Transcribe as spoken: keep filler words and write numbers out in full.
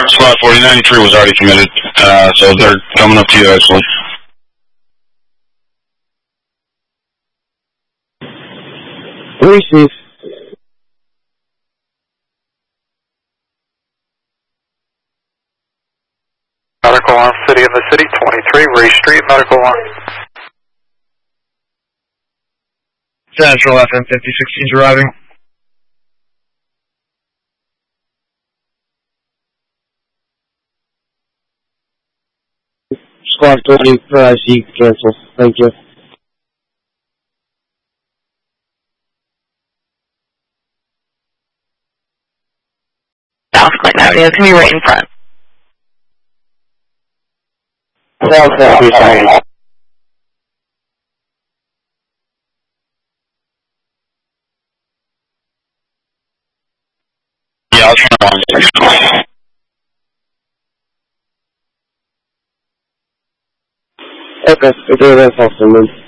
Squad forty ninety-three was already committed, uh, so they're coming up to you actually. Receive. Medical on City in the City, twenty-three, Ray Street, medical on. Central F M fifty sixteen arriving. Squad twenty for I C, cancel. Thank you. South Clinton Avenue, it's going to be right in front. South F M. Yeah, I'll turn on. Okay, we're doing that also, man.